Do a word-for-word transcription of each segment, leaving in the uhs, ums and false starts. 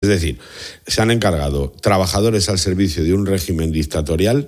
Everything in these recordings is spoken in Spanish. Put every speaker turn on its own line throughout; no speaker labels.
Es decir, se han encargado trabajadores al servicio de un régimen dictatorial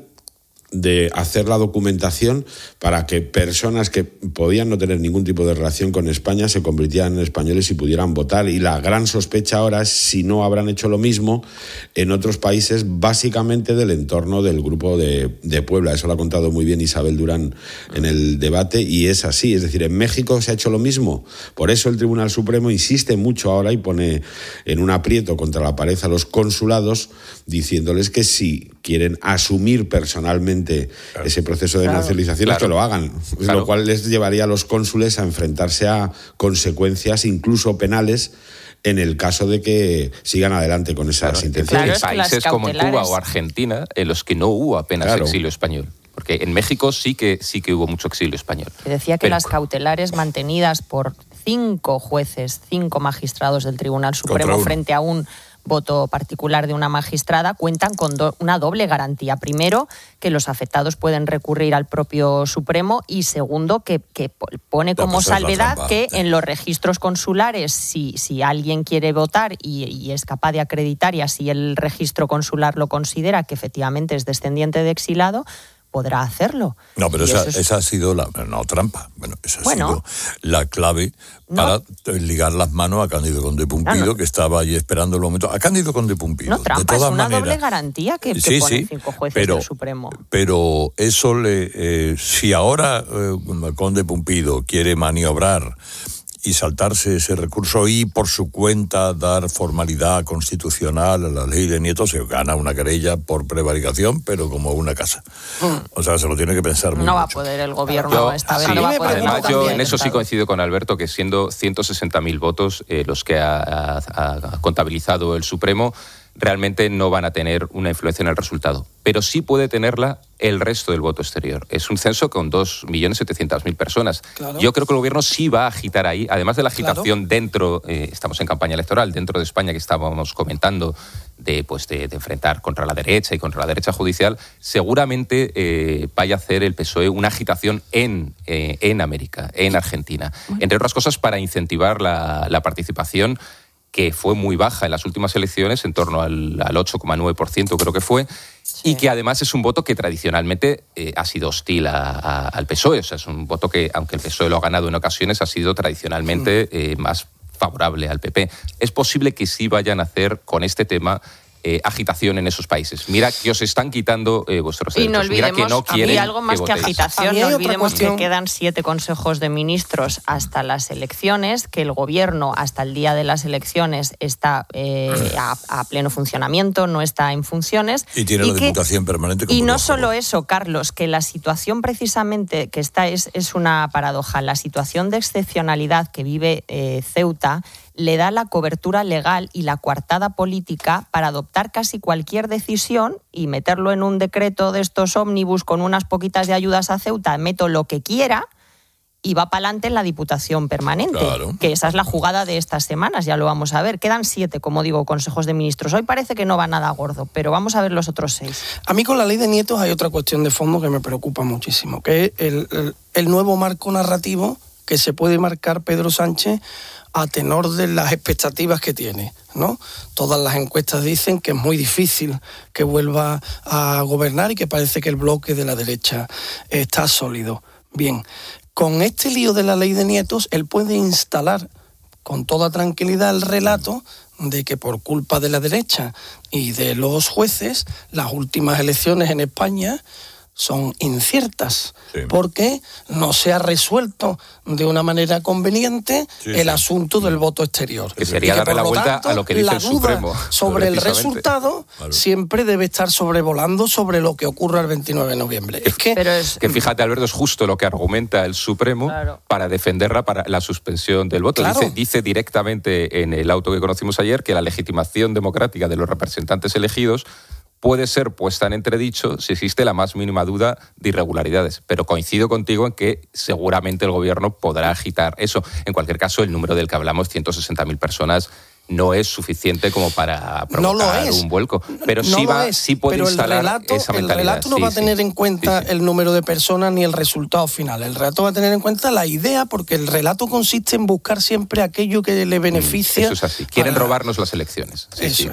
de hacer la documentación para que personas que podían no tener ningún tipo de relación con España se convirtieran en españoles y pudieran votar. Y la gran sospecha ahora es si no habrán hecho lo mismo en otros países, básicamente del entorno del Grupo de, de Puebla. Eso lo ha contado muy bien Isabel Durán en el debate, y es así. Es decir, en México se ha hecho lo mismo. Por eso el Tribunal Supremo insiste mucho ahora y pone en un aprieto contra la pared a los consulados, diciéndoles que si quieren asumir personalmente Claro. ese proceso de claro, nacionalización, claro, es que lo hagan, claro. Lo cual les llevaría a los cónsules a enfrentarse a consecuencias incluso penales en el caso de que sigan adelante con esas claro. intenciones.
Claro, es que países como en Cuba o Argentina, en los que no hubo apenas claro. exilio español. Porque en México sí que sí que hubo mucho exilio español.
Que decía que Pero, las cautelares mantenidas por cinco jueces, cinco magistrados del Tribunal Supremo frente a un voto particular de una magistrada, cuentan con do- una doble garantía. Primero, que los afectados pueden recurrir al propio Supremo, y segundo, que, que pone como pues salvedad que en los registros consulares, si, si alguien quiere votar y, y es capaz de acreditar, y así el registro consular lo considera que efectivamente es descendiente de exilado, podrá hacerlo.
No, pero esa,
es...
esa ha sido la no, trampa. Bueno, esa ha bueno, sido la clave para no. ligar las manos a Cándido Conde Pumpido, no, no. que estaba ahí esperando el momento. A Cándido Conde Pumpido.
No, trampa,
de todas
es una
maneras,
doble garantía que, que
sí,
ponen
sí,
cinco jueces
pero,
del Supremo.
Pero eso le... Eh, si ahora eh, Conde Pumpido quiere maniobrar y saltarse ese recurso y por su cuenta dar formalidad constitucional a la ley de Nieto, se gana una querella por prevaricación, pero como una casa. Mm. O sea, se lo tiene que pensar muy
No
mucho.
va a poder el gobierno
yo,
esta vez.
Sí,
no va a poder
además, yo en eso sí coincido con Alberto, que siendo ciento sesenta mil votos eh, los que ha, ha, ha contabilizado el Supremo, realmente no van a tener una influencia en el resultado. Pero sí puede tenerla el resto del voto exterior. Es un censo con dos millones setecientas mil personas. Claro. Yo creo que el gobierno sí va a agitar ahí, además de la agitación claro. dentro, eh, estamos en campaña electoral, dentro de España, que estábamos comentando, de, pues de, de enfrentar contra la derecha y contra la derecha judicial, seguramente eh, vaya a hacer el P S O E una agitación en, eh, en América, en Argentina. Bueno. Entre otras cosas, para incentivar la, la participación, que fue muy baja en las últimas elecciones, en torno al, al ocho coma nueve por ciento creo que fue, sí. y que además es un voto que tradicionalmente eh, ha sido hostil a, a, al P S O E. O sea, es un voto que, aunque el P S O E lo ha ganado en ocasiones, ha sido tradicionalmente eh, más favorable al P P. Es posible que sí vayan a hacer con este tema Eh, agitación en esos países. Mira que os están quitando eh, vuestros derechos.
Y no olvidemos,
Mira que no quieren
y algo más
que,
que
que
agitación, no olvidemos que quedan siete consejos de ministros hasta las elecciones, que el gobierno hasta el día de las elecciones está eh, a, a pleno funcionamiento, no está en funciones.
Y tiene y la que, diputación permanente.
Y no solo eso, Carlos, que la situación precisamente que está es, es una paradoja. La situación de excepcionalidad que vive eh, Ceuta le da la cobertura legal y la coartada política para adoptar casi cualquier decisión y meterlo en un decreto de estos ómnibus con unas poquitas de ayudas a Ceuta, meto lo que quiera y va para adelante en la Diputación Permanente, claro. que esa es la jugada de estas semanas, ya lo vamos a ver. Quedan siete, como digo, consejos de ministros. Hoy parece que no va nada gordo, pero vamos a ver los otros seis.
A mí con la ley de nietos hay otra cuestión de fondo que me preocupa muchísimo, que es el, el, el nuevo marco narrativo que se puede marcar Pedro Sánchez a tenor de las expectativas que tiene, ¿no? Todas las encuestas dicen que es muy difícil que vuelva a gobernar y que parece que el bloque de la derecha está sólido. Bien, con este lío de la ley de nietos, él puede instalar con toda tranquilidad el relato de que por culpa de la derecha y de los jueces, las últimas elecciones en España son inciertas, sí. porque no se ha resuelto de una manera conveniente sí, el sí. asunto del voto exterior.
Que sería darle la vuelta tanto, a lo que dice el Supremo.
Sobre el resultado claro. siempre debe estar sobrevolando sobre lo que ocurra el veintinueve de noviembre. Es que,
Pero es, que fíjate, Alberto, es justo lo que argumenta el Supremo claro. para defenderla para la suspensión del voto. Claro. Dice, dice directamente en el auto que conocimos ayer que la legitimación democrática de los representantes elegidos puede ser puesta en entredicho si existe la más mínima duda de irregularidades. Pero coincido contigo en que seguramente el gobierno podrá agitar eso. En cualquier caso, el número del que hablamos, ciento sesenta mil personas, no es suficiente como para provocar
no lo es.
un vuelco. Pero
no
sí, va,
es,
sí puede
pero
instalar
el relato,
esa
el
mentalidad.
relato no
sí,
va a
sí.
tener en cuenta
sí, sí.
el número de personas ni el resultado final. El relato va a tener en cuenta la idea, porque el relato consiste en buscar siempre aquello que le beneficia.
Eso es así. Quieren
para...
robarnos las elecciones. Sí,
Eso
sí.
es.